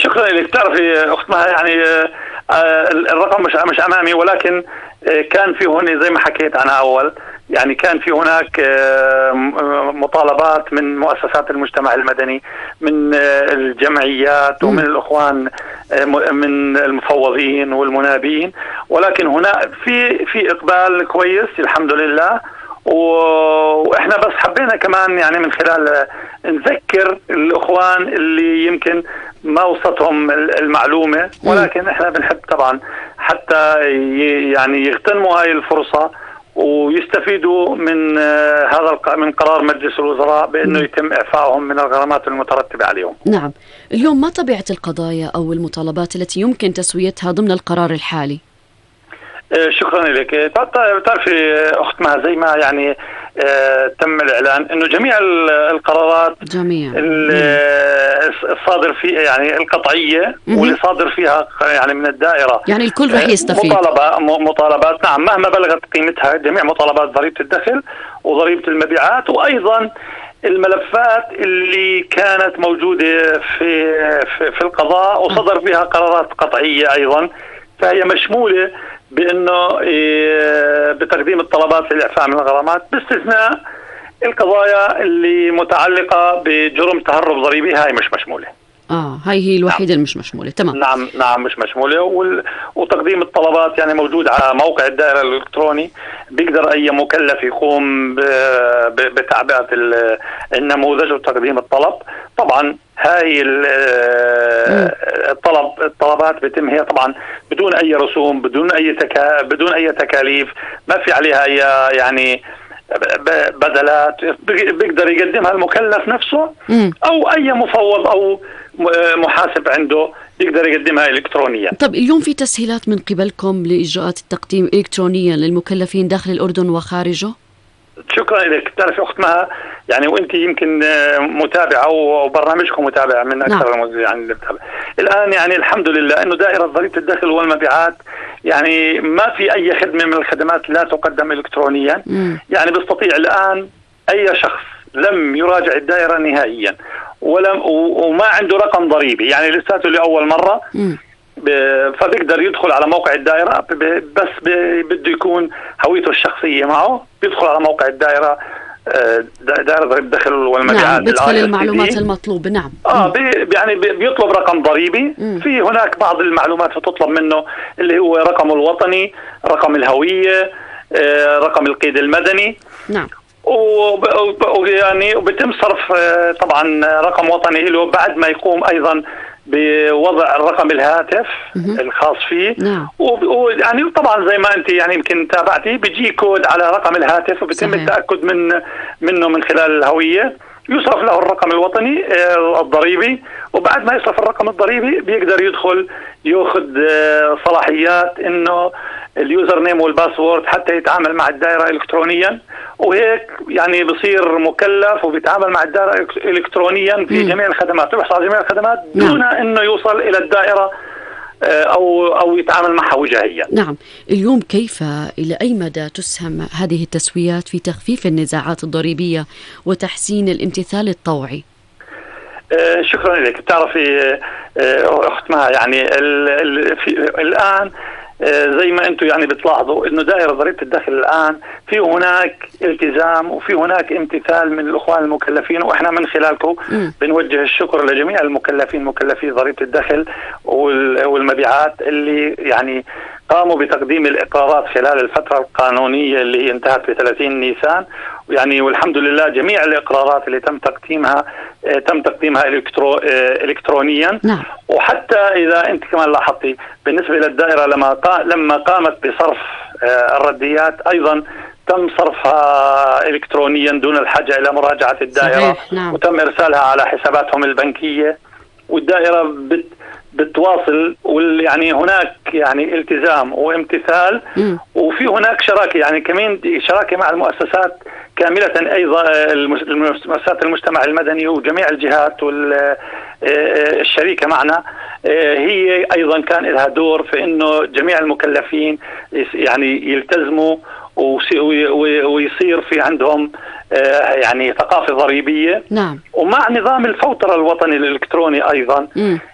شكرا لك. تعرفي أخت مها يعني الرقم مش أمامي، ولكن كان في هنا زي ما حكيت أنا أول، يعني كان في هناك مطالبات من مؤسسات المجتمع المدني، من الجمعيات ومن الإخوان، من المفوضين والمنابين، ولكن هنا في إقبال كويس الحمد لله. واحنا بس حبينا كمان يعني من خلال نذكر الإخوان اللي يمكن ما وصلتهم المعلومة، ولكن احنا بنحب طبعا حتى يعني يغتنموا هاي الفرصة ويستفيدوا من من قرار مجلس الوزراء بأنه يتم إعفائهم من الغرامات المترتبة عليهم. نعم. اليوم ما طبيعة القضايا أو المطالبات التي يمكن تسويتها ضمن القرار الحالي؟ شكرا لك. تعرفي أخت مها زي ما يعني تم الإعلان أنه جميع القرارات الصادر فيها يعني القطعية واللي صادر فيها يعني من الدائرة، يعني الكل رح يستفيد. مطالبات نعم مهما بلغت قيمتها، جميع مطالبات ضريبة الدخل وضريبة المبيعات، وأيضا الملفات اللي كانت موجودة في القضاء وصدر فيها قرارات قطعية أيضا، فهي مشمولة بأنه بتقديم الطلبات للإعفاء من الغرامات، باستثناء القضايا اللي متعلقة بجرم تهرب ضريبي، هاي مش مشمولة. هاي هي الوحيدة اللي مش مشمولة. تمام. نعم مش مشمولة. وتقديم الطلبات يعني موجود على موقع الدائرة الإلكتروني، بيقدر أي مكلف يقوم بتعبئة النموذج وتقديم الطلب. طبعا هاي الطلبات بيتم هي طبعا بدون أي رسوم، بدون أي تكاليف، ما في عليها أي يعني بدلات، بيقدر يقدمها المكلف نفسه أو أي مفوض أو محاسب عنده يقدر يقدمها إلكترونيا. طب اليوم في تسهيلات من قبلكم لإجراءات التقديم إلكترونيا للمكلفين داخل الأردن وخارجه؟ شكرا لك. تعرفي أخت مها يعني وأنت يمكن متابعة وبرنامجكم متابع من أكثر يعني الآن يعني الحمد لله إنه دائرة ضريبة الدخل والمبيعات يعني ما في أي خدمة من الخدمات لا تقدم إلكترونيا. يعني بيستطيع الآن أي شخص لم يراجع الدائرة نهائيا وما عنده رقم ضريبي، يعني لساته لأول مرة، فبيقدر يدخل على موقع الدائرة، بس بده يكون هويته الشخصية معه، بيدخل على موقع الدائرة، دائرة ضريبة الدخل والمبيعات. نعم، بيدخل المعلومات المطلوبة. نعم. يعني بيطلب رقم ضريبي. في هناك بعض المعلومات تطلب منه اللي هو رقمه الوطني، رقم الهوية، رقم القيد المدني. نعم. ويعني وبتم صرف طبعا رقم وطني له بعد ما يقوم أيضا بوضع الرقم الهاتف الخاص فيه. نعم. ويعني طبعا زي ما انت يعني يمكن تابعتي بيجي كود على رقم الهاتف وبيتم صحيح. التأكد منه من خلال الهوية، يصرف له الرقم الوطني الضريبي، وبعد ما يصرف الرقم الضريبي بيقدر يدخل ياخذ صلاحيات انه اليوزر نيم والباسورد حتى يتعامل مع الدائرة إلكترونيا، وهيك يعني بصير مكلف وبيتعامل مع الدائرة إلكترونيا في جميع الخدمات، ويحصل على جميع الخدمات دون انه يوصل الى الدائرة او يتعامل معها وجاهيا. نعم. اليوم كيف الى اي مدى تسهم هذه التسويات في تخفيف النزاعات الضريبية وتحسين الامتثال الطوعي؟ شكرا لك. بتعرفي اخت مها يعني الان زي ما انتم يعني بتلاحظوا انه دائرة ضريبة الدخل الان في هناك التزام وفي هناك امتثال من الاخوان المكلفين، واحنا من خلالكم بنوجه الشكر لجميع المكلفين مكلفي ضريبة الدخل والمبيعات اللي يعني قاموا بتقديم الاقرارات خلال الفترة القانونية اللي هي انتهت في 30 نيسان، يعني والحمد لله جميع الاقرارات اللي تم تقديمها الكترونيا. نعم. وحتى اذا انت كمان لاحظتي بالنسبة للدائرة لما قامت بصرف الرديات ايضا تم صرفها الكترونيا دون الحاجة الى مراجعة الدائرة. نعم. وتم ارسالها على حساباتهم البنكية، والدائرة بتواصل، يعني هناك يعني التزام وامتثال. وفي هناك شراكة، يعني كمان شراكة مع المؤسسات كاملة، أيضا مؤسسات المجتمع المدني وجميع الجهات والشريكة معنا، هي أيضا كان لها دور في إنه جميع المكلفين يعني يلتزموا ويصير في عندهم يعني ثقافة ضريبية. نعم. ومع نظام الفوترة الوطني الإلكتروني أيضا